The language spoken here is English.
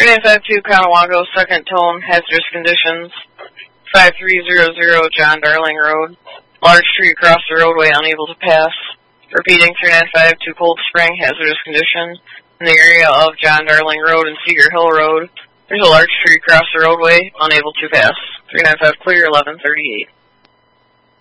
3952 Conawago, second tone, hazardous conditions. 5300 John Darling Road. Large tree across the roadway, unable to pass. Repeating, 3952 Cold Spring, hazardous condition. In the area of John Darling Road and Cedar Hill Road, there's a large tree across the roadway, unable to pass. 395 clear, 1138.